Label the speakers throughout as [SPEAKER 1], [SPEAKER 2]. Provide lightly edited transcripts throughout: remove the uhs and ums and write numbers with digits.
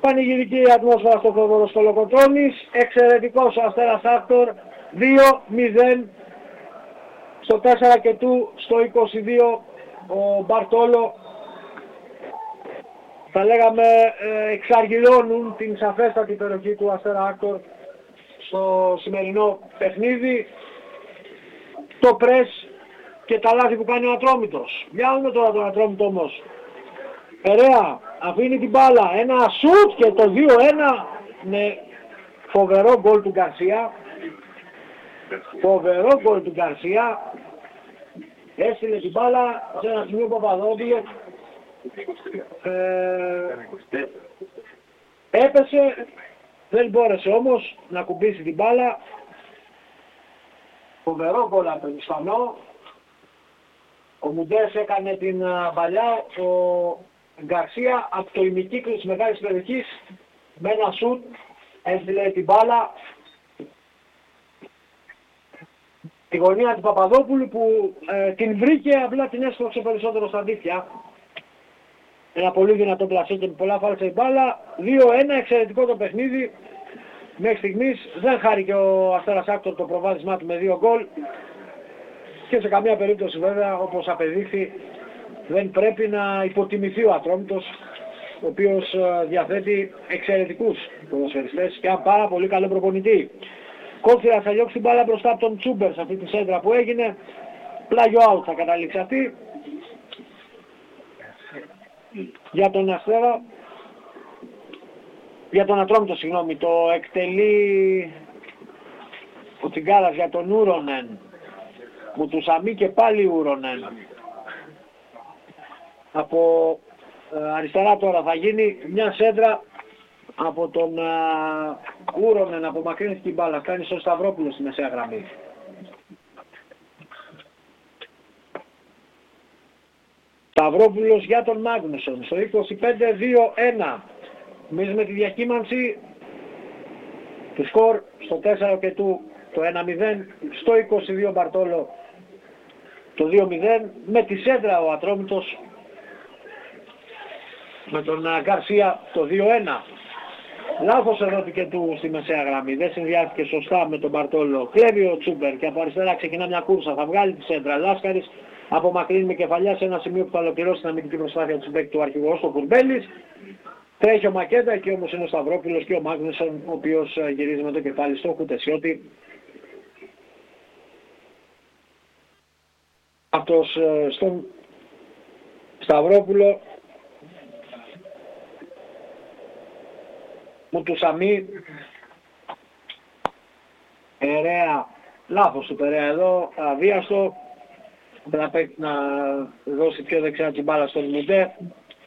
[SPEAKER 1] Πανηγυρική ατμόσφαιρα στο Θόδωρο Σκολοκοτρώνης, εξαιρετικός ο Αστέρας Άκτορ, 2-0 στο 4 και του, στο 22 ο Μπαρτόλο, θα λέγαμε εξαργυρώνουν την σαφέστατη περιοχή του Αστέρα Άκτορ στο σημερινό παιχνίδι. Το πρες και τα λάθη που κάνει ο Ατρόμητος. Για δούμε τώρα τον Ατρόμητο όμως. Περαία αφήνει την μπάλα, ένα σουτ και το 2-1 με φοβερό γκολ του Γκαρσία. Φοβερό γκολ του Γκαρσία. Έστειλε την μπάλα σε ένα σημείο Παπαδόπουλο. Έπεσε, δεν μπόρεσε όμως να κουμπίσει την μπάλα. Φοβερό γκολ από τον Ισπανό. Ο Μουντές έκανε την παλιά, ο Γκαρσία από το ημικύκλο της μεγάλης περιοχής με ένα σουτ έστειλε την μπάλα τη γωνία του Παπαδόπουλου που την βρήκε, απλά την έσπρωξε περισσότερο στα δίχτυα. Ένα πολύ δυνατό πλασέ και με πολλά φάλτσα η μπάλα. 2-1, εξαιρετικό το παιχνίδι. Μέχρι στιγμής δεν χάρηκε ο Αστέρας Άκτορ το προβάδισμά του με 2 γκολ. Και σε καμία περίπτωση βέβαια, όπως απεδείχθη, δεν πρέπει να υποτιμηθεί ο Ατρόμητος, ο οποίος διαθέτει εξαιρετικούς ποδοσφαιριστές και ένα πάρα πολύ καλό προπονητή. Κόφτηρα θα διώξει την μπάλα μπροστά από τον Τσούμπερ σε αυτή τη σέντρα που έγινε. Πλάγιο out θα καταλήξει αυτή. Για τον Αστέρα, για τον Ατρόμητο συγγνώμη, το εκτελεί ο Τσιγκάρας για τον Ούρονεν. Μουτουσαμί και πάλι Ούρονεν. Από αριστερά τώρα θα γίνει μια σέντρα από τον Ούρονεν, απομακρύνει την μπάλα, κάνει στο Σταυρόπουλο στη μεσαία γραμμή. Σταυρόπουλος για τον Μάγνουσον στο 25-2-1. Εμείς με τη διακύμανση του σκορ στο 4 και του το 1-0, στο 22 Μπαρτόλο το 2-0, με τη σέντρα ο Ατρόμητος με τον Γκαρσία το 2-1. Λάθος εδόθηκε του στη μεσαία γραμμή, δεν συνδυάστηκε σωστά με τον Μπαρτόλο. Κλέβει ο Τσούμπερ και από αριστερά ξεκινά μια κούρσα, θα βγάλει τη σέντρα. Λάσκαρης απομακρύνει με κεφαλιά σε ένα σημείο που θα ολοκληρώσει την αμυντική προσπάθεια του συμπαίκτη του αρχηγού ο Κουρμπέλης. Τρέχει ο Μακέντα, εκεί όμως είναι ο Σταυρόπουλος και ο Μάγνουσον, ο οποίος γυρίζει με το κεφάλι στο Κουτεσιώτη. Αυτός στον Σταυρόπουλο, Μουτουσαμί, Περέα, λάθος του Περέα εδώ, αβίαστο, να δώσει πιο δεξιά την μπάλα στον Μουντέ.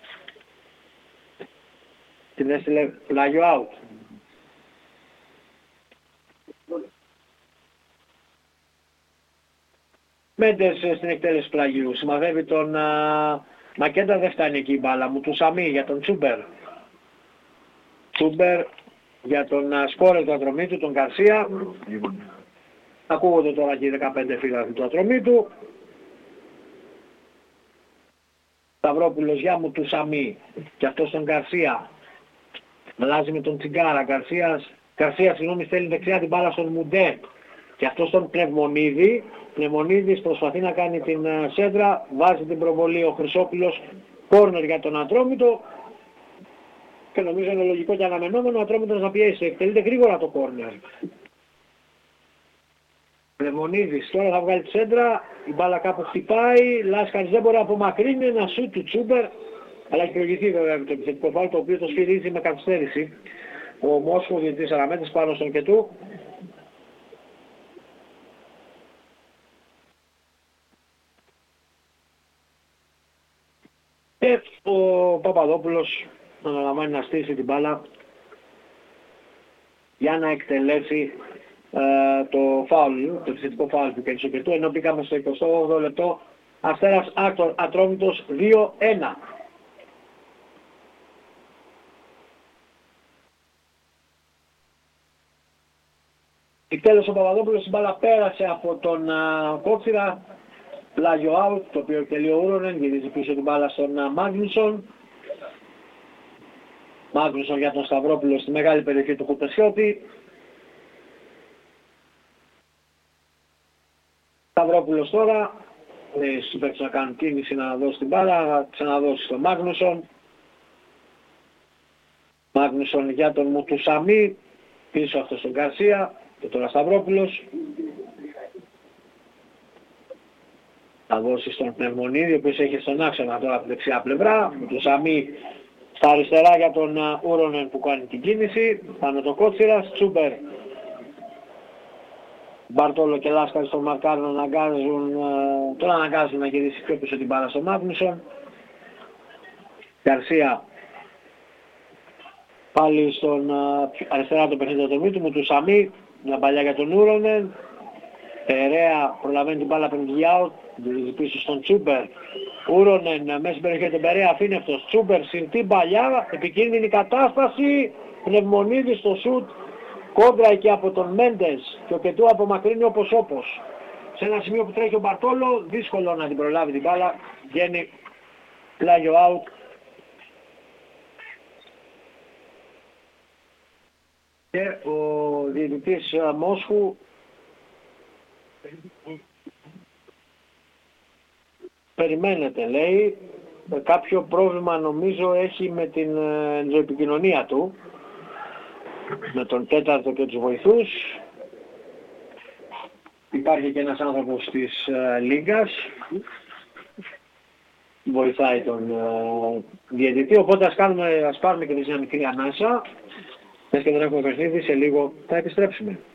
[SPEAKER 1] Την έστειλε πλάγιο out. Μέντες στην εκτέλεση πλαγιού. Σημαδεύει τον Μακέντα, δεν φτάνει εκεί η μπάλα. Μουτουσαμί για τον Τσούμπερ. Τσούμπερ για τον σκόρερ του Ατρομήτου, τον Γκαρσία. Ακούγονται τώρα και οι 15 φίλαθλοι του Ατρομήτου. Σταυρόπουλος για Μουτουσαμί και αυτός τον Γκαρσία. Αλλάζει με τον Τσιγκάρα. Γκαρσία συγγνώμη, στέλνει δεξιά την μπάλα στον Μουντέ. Και αυτός τον Πνευμονίδη. Πνευμονίδης προσπαθεί να κάνει την σέντρα. Βάζει την προβολή ο Χρυσόπουλος. Κόρνερ για τον Ατρόμητο. Και νομίζω είναι λογικό και αναμενόμενο ο Ατρόμητος να πιέσει. Εκτελείται γρήγορα το κόρνερ. Πνευμονίδης τώρα θα βγάλει τη σέντρα. Η μπάλα κάπου χτυπάει. Λάσκαρης δεν μπορεί να απομακρύνει. Ένα σουτ του Τσούμπερ. Αλλά έχει προηγηθεί βέβαια το επιθετικό φάουλ, το οποίο το σφυρίζει με καθυστέρηση ο Μόσχο διαιτητής Αραμέτης πάνω στον Κετού. Και ο Παπαδόπουλος αναλαμβάνει να στήσει την μπάλα για να εκτελέσει το φάουλ, το επιθετικό φάουλ του Κετού, ενώ μπήκαμε στο 28 λεπτό. Αστέρας Άκτορ Ατρόμητος 2-1. Εκτέλεσε ο Παπαδόπουλος, η μπάλα πέρασε από τον Κότσιρα, πλάγιο out, το οποίο εκτελεί ο Ούρονεν, γυρίζει πίσω την μπάλα στον Μάγνουσον. Μάγνουσον για τον Σταυρόπουλο στη μεγάλη περιοχή του Κουτεσιώτη. Σταυρόπουλος τώρα, λέει στους παίκτες να κάνουν κίνηση να δώσει την μπάλα, να ξαναδώσει στον Μάγνουσον. Μάγνουσον για τον Μουτουσαμί, πίσω αυτό στον Γκαρσία και τώρα Σταυρόπουλος. Θα δώσει στον Πνευμονίδη, ο οποίος έχει στον άξονα τώρα από την δεξιά πλευρά. Μουτουσαμί στα αριστερά για τον Ούρονεν που κάνει την κίνηση. Πάνω το Κότσιρας, Τσούμπερ. Μπαρτόλο και Λάσκαρη στον Μαρκάρ τον αναγκάζουν να γυρίσει πιο πίσω την μπάλα στο Μάγνουσον. Γκαρσία πάλι στον αριστερά το παιχνίδι του Μήτου, Μουτουσαμί, μια παλιά για τον Ούρονεν. Περέα προλαβαίνει την μπάλα πριν out, πίσω στον Τσούμπερ. Ούρονεν μέσα στην περιοχή του Περέα, αφήνει αυτός. Τσούμπερ συν την παλιά, επικίνδυνη κατάσταση. Πνευμονίδη στο σουτ. Κόντρα εκεί από τον Μέντες και ο Πετού απομακρύνει όπως. Σε ένα σημείο που τρέχει ο Μπαρτόλο, δύσκολο να την προλάβει την μπάλα. Βγαίνει πλάγιο out. Και ο διαιτητής Μόσχου περιμένετε, λέει, κάποιο πρόβλημα νομίζω έχει με την ενδοεπικοινωνία του, με τον τέταρτο και τους βοηθούς. Υπάρχει και ένας άνθρωπος της Λίγκας, βοηθάει τον διαιτητή, οπότε ας πάρουμε και μια μικρή ανάσα. Μες και δεν έχουμε παιχνίδι, σε λίγο θα επιστρέψουμε.